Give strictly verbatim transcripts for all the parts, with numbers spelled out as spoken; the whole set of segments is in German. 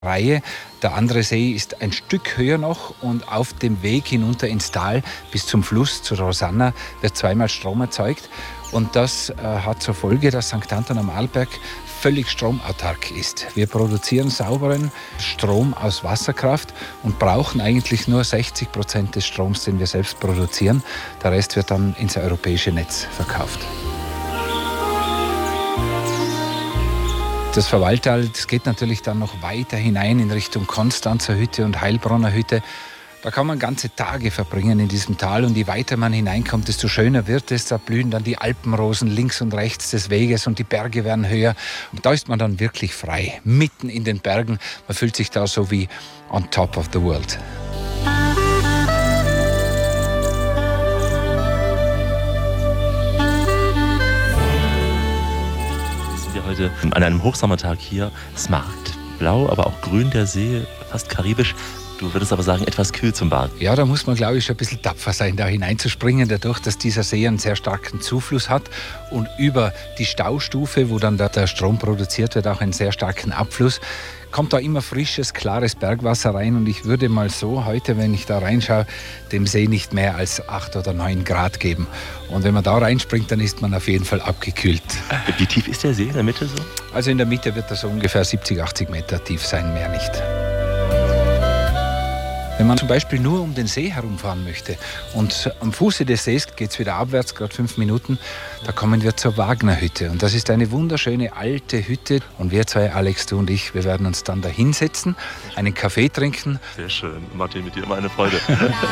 Reihe. Der andere See ist ein Stück höher noch und auf dem Weg hinunter ins Tal bis zum Fluss, zu Rosanna, wird zweimal Strom erzeugt. Und das äh, hat zur Folge, dass Sankt Anton am Arlberg völlig stromautark ist. Wir produzieren sauberen Strom aus Wasserkraft und brauchen eigentlich nur sechzig Prozent des Stroms, den wir selbst produzieren. Der Rest wird dann ins europäische Netz verkauft. Das Verwalltal, das geht natürlich dann noch weiter hinein in Richtung Konstanzer Hütte und Heilbronner Hütte. Da kann man ganze Tage verbringen in diesem Tal und je weiter man hineinkommt, desto schöner wird es. Da blühen dann die Alpenrosen links und rechts des Weges und die Berge werden höher. Und da ist man dann wirklich frei, mitten in den Bergen. Man fühlt sich da so wie on top of the world. Heute an einem Hochsommertag hier. Smart, blau, aber auch grün, der See, fast karibisch. Du würdest aber sagen, etwas kühl zum Baden. Ja, da muss man, glaube ich, schon ein bisschen tapfer sein, da hineinzuspringen, dadurch, dass dieser See einen sehr starken Zufluss hat und über die Staustufe, wo dann der Strom produziert wird, auch einen sehr starken Abfluss. Kommt da immer frisches, klares Bergwasser rein und ich würde mal so heute, wenn ich da reinschaue, dem See nicht mehr als acht oder neun Grad geben. Und wenn man da reinspringt, dann ist man auf jeden Fall abgekühlt. Wie tief ist der See in der Mitte so? Also in der Mitte wird er so ungefähr siebzig, achtzig Meter tief sein, mehr nicht. Wenn man zum Beispiel nur um den See herumfahren möchte und am Fuße des Sees geht es wieder abwärts, gerade fünf Minuten, da kommen wir zur Wagnerhütte. Und das ist eine wunderschöne alte Hütte. Und wir zwei, Alex, du und ich, wir werden uns dann da hinsetzen, einen Kaffee trinken. Sehr schön. Martin, mit dir immer eine Freude.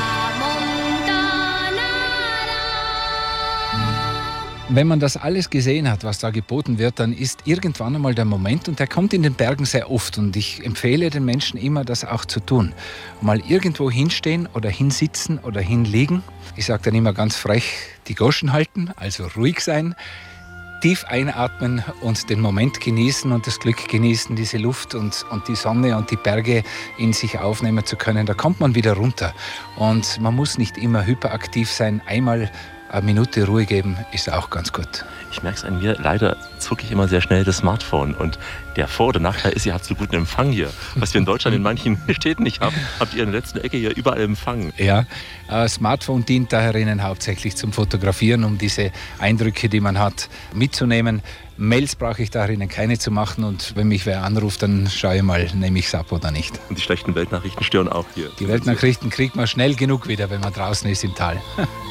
Wenn man das alles gesehen hat, was da geboten wird, dann ist irgendwann einmal der Moment, und der kommt in den Bergen sehr oft, und ich empfehle den Menschen immer, das auch zu tun. Mal irgendwo hinstehen oder hinsitzen oder hinlegen. Ich sage dann immer ganz frech, die Goschen halten, also ruhig sein, tief einatmen und den Moment genießen und das Glück genießen, diese Luft und, und die Sonne und die Berge in sich aufnehmen zu können. Da kommt man wieder runter. Und man muss nicht immer hyperaktiv sein. Einmal eine Minute Ruhe geben ist auch ganz gut. Ich merke es an mir, leider zucke ich immer sehr schnell das Smartphone. Und der Vor- oder Nachteil ist, ihr habt so guten Empfang hier. Was wir in Deutschland in manchen Städten nicht haben, habt ihr in der letzten Ecke hier überall Empfang. Ja, äh, Smartphone dient daherinnen hauptsächlich zum Fotografieren, um diese Eindrücke, die man hat, mitzunehmen. Mails brauche ich darinnen keine zu machen, und wenn mich wer anruft, dann schaue ich mal, nehme ich es ab oder nicht. Und die schlechten Weltnachrichten stören auch hier. Die Weltnachrichten kriegt man schnell genug wieder, wenn man draußen ist im Tal.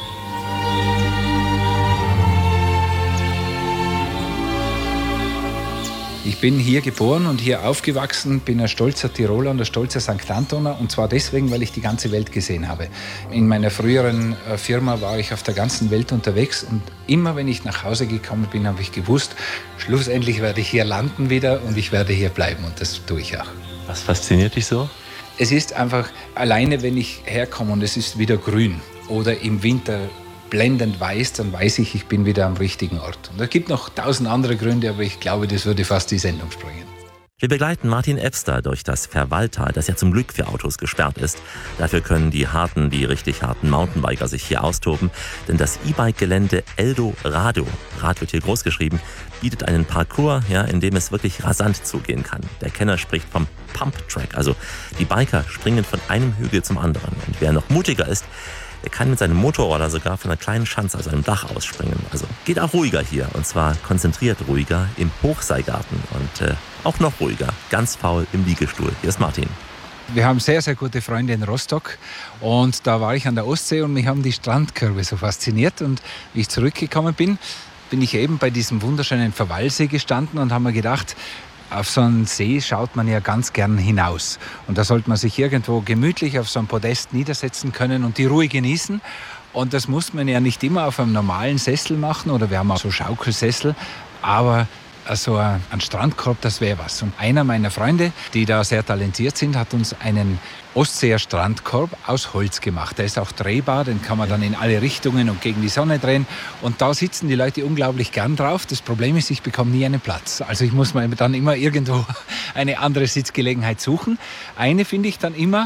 Ich bin hier geboren und hier aufgewachsen, bin ein stolzer Tiroler und ein stolzer Sankt Antoner, und zwar deswegen, weil ich die ganze Welt gesehen habe. In meiner früheren Firma war ich auf der ganzen Welt unterwegs, und immer wenn ich nach Hause gekommen bin, habe ich gewusst, schlussendlich werde ich hier landen wieder und ich werde hier bleiben, und das tue ich auch. Was fasziniert dich so? Es ist einfach, alleine wenn ich herkomme und es ist wieder grün oder im Winter blendend weiß, dann weiß ich, ich bin wieder am richtigen Ort. Und es gibt noch tausend andere Gründe, aber ich glaube, das würde fast die Sendung sprengen. Wir begleiten Martin Ebster durch das Verwalltal, das ja zum Glück für Autos gesperrt ist. Dafür können die harten, die richtig harten Mountainbiker sich hier austoben. Denn das E-Bike-Gelände Eldorado, Rad wird hier groß geschrieben, bietet einen Parcours, ja, in dem es wirklich rasant zugehen kann. Der Kenner spricht vom Pump-Track, also die Biker springen von einem Hügel zum anderen. Und wer noch mutiger ist, er kann mit seinem Motorroller sogar von einer kleinen Schanze, also einem Dach, ausspringen. Also geht auch ruhiger hier, und zwar konzentriert ruhiger im Hochseilgarten und äh, auch noch ruhiger, ganz faul im Liegestuhl. Hier ist Martin. Wir haben sehr, sehr gute Freunde in Rostock, und da war ich an der Ostsee und mich haben die Strandkörbe so fasziniert, und wie ich zurückgekommen bin, bin ich eben bei diesem wunderschönen Verwallsee gestanden und habe mir gedacht, auf so einen See schaut man ja ganz gern hinaus. Und da sollte man sich irgendwo gemütlich auf so einem Podest niedersetzen können und die Ruhe genießen. Und das muss man ja nicht immer auf einem normalen Sessel machen, oder wir haben auch so Schaukelsessel, aber so ein Strandkorb, das wäre was. Und einer meiner Freunde, die da sehr talentiert sind, hat uns einen Ostseer Strandkorb aus Holz gemacht. Der ist auch drehbar, den kann man dann in alle Richtungen und gegen die Sonne drehen. Und da sitzen die Leute unglaublich gern drauf. Das Problem ist, ich bekomme nie einen Platz. Also ich muss mir dann immer irgendwo eine andere Sitzgelegenheit suchen. Eine finde ich dann immer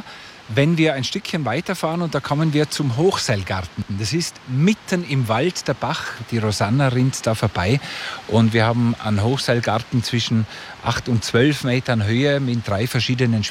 wenn wir ein Stückchen weiterfahren und da kommen wir zum Hochseilgarten. Das ist mitten im Wald, der Bach, die Rosanna rinnt da vorbei und wir haben einen Hochseilgarten zwischen acht und zwölf Metern Höhe mit drei verschiedenen